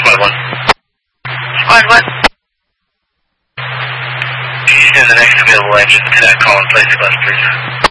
Squad 1. Squad 1. Can you send the next available engine to that call and place the bus, please?